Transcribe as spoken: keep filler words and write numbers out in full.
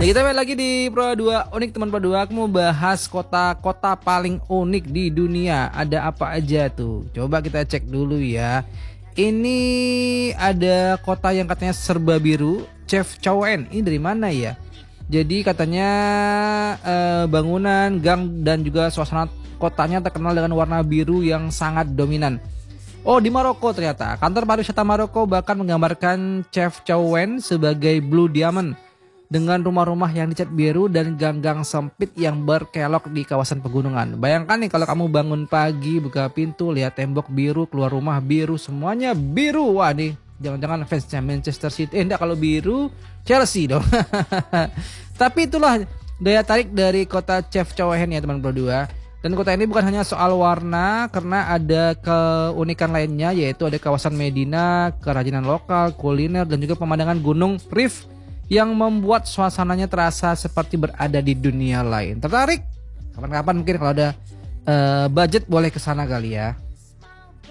Ya, kita balik lagi di Pro dua Unik teman Pro dua. Aku mau bahas kota-kota paling unik di dunia. Ada apa aja tuh? Coba kita cek dulu ya. Ini ada kota yang katanya serba biru, Chefchaouen. Ini dari mana ya? Jadi katanya eh, bangunan, gang dan juga suasana kotanya terkenal dengan warna biru yang sangat dominan. Oh, di Maroko ternyata. Kantor pariwisata Maroko bahkan menggambarkan Chefchaouen sebagai Blue Diamond dengan rumah-rumah yang dicat biru dan gang-gang sempit yang berkelok di kawasan pegunungan. Bayangkan nih kalau kamu bangun pagi, buka pintu, lihat tembok biru, keluar rumah biru, semuanya biru. Wah nih, jangan-jangan fansnya Manchester City. Eh enggak, kalau biru Chelsea dong. Tapi itulah daya tarik dari kota Chefchaouen ya teman Pro dua. Dan kota ini bukan hanya soal warna, karena ada keunikan lainnya, yaitu ada kawasan Medina, kerajinan lokal, kuliner, dan juga pemandangan gunung Rif yang membuat suasananya terasa seperti berada di dunia lain. Tertarik? Kapan-kapan mungkin kalau ada uh, budget boleh ke sana kali ya.